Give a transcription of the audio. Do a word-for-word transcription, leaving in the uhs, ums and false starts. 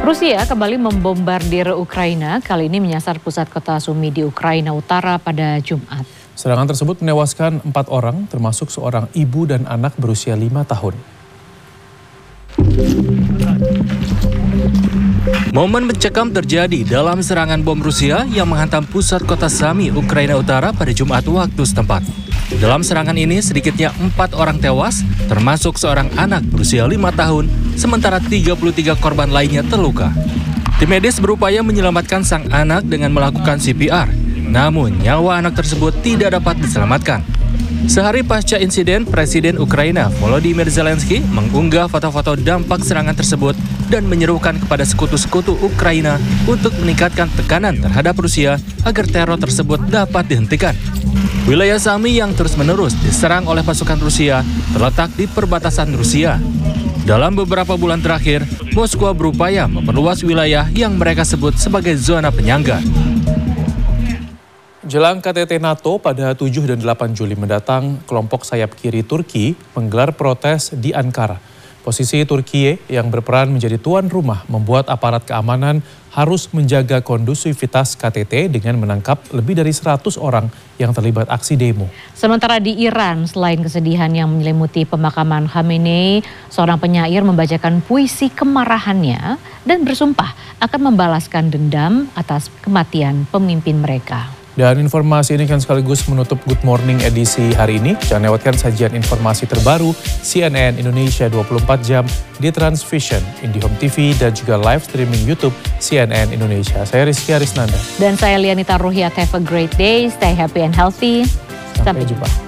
Rusia kembali membombardir Ukraina, kali ini menyasar pusat kota Sumi di Ukraina Utara pada Jumat. Serangan tersebut menewaskan empat orang, termasuk seorang ibu dan anak berusia lima tahun. Momen mencekam terjadi dalam serangan bom Rusia yang menghantam pusat kota Sumi, Ukraina Utara pada Jumat waktu setempat. Dalam serangan ini sedikitnya empat orang tewas, termasuk seorang anak berusia lima tahun, sementara tiga puluh tiga korban lainnya terluka. Tim medis berupaya menyelamatkan sang anak dengan melakukan C P R, namun nyawa anak tersebut tidak dapat diselamatkan. Sehari pasca insiden, Presiden Ukraina Volodymyr Zelensky mengunggah foto-foto dampak serangan tersebut dan menyerukan kepada sekutu-sekutu Ukraina untuk meningkatkan tekanan terhadap Rusia agar teror tersebut dapat dihentikan. Wilayah Sumi yang terus-menerus diserang oleh pasukan Rusia terletak di perbatasan Rusia. Dalam beberapa bulan terakhir, Moskwa berupaya memperluas wilayah yang mereka sebut sebagai zona penyangga. Jelang K T T NATO pada tujuh dan delapan Juli mendatang, kelompok sayap kiri Turki menggelar protes di Ankara. Posisi Turki yang berperan menjadi tuan rumah membuat aparat keamanan harus menjaga kondusivitas K T T dengan menangkap lebih dari seratus orang yang terlibat aksi demo. Sementara di Iran, selain kesedihan yang menyelimuti pemakaman Khamenei, seorang penyair membacakan puisi kemarahannya dan bersumpah akan membalaskan dendam atas kematian pemimpin mereka. Dan informasi ini kan sekaligus menutup Good Morning edisi hari ini. Jangan lewatkan sajian informasi terbaru C N N Indonesia dua puluh empat jam di Transvision, IndiHome T V, dan juga live streaming YouTube C N N Indonesia. Saya Rizky Arisnanda. Dan saya Lianita Ruhyat. Have a great day, stay happy and healthy. Sampai, Sampai jumpa.